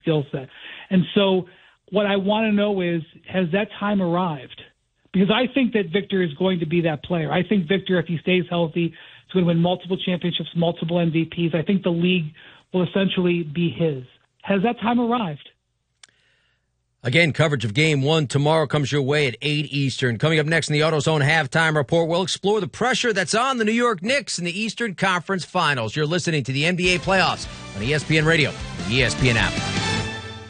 skill set. And so what I want to know is, has that time arrived? Because I think that Victor is going to be that player. I think Victor, if he stays healthy, is going to win multiple championships, multiple MVPs. I think the league will essentially be his. Has that time arrived? Again, coverage of Game 1 tomorrow comes your way at 8 Eastern. Coming up next in the AutoZone Halftime Report, we'll explore the pressure that's on the New York Knicks in the Eastern Conference Finals. You're listening to the NBA Playoffs on ESPN Radio, the ESPN app.